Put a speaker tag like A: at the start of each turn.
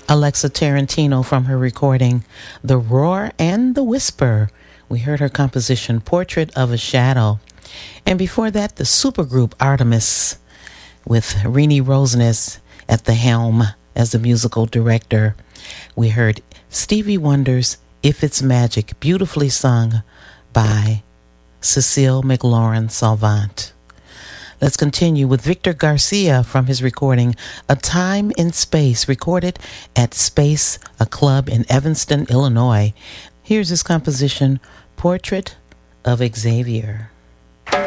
A: Alexa Tarantino from her recording The Roar and the Whisper. We heard her composition Portrait of a Shadow. And before that, the supergroup Artemis with Renee Roseness at the helm as the musical director. We heard Stevie Wonder's If It's Magic, beautifully sung by Cecile McLaurin Salvant. Let's continue with Victor Garcia from his recording A Time in Space, recorded at Space, a club in Evanston, Illinois. Here's his composition, Portrait of Xavier.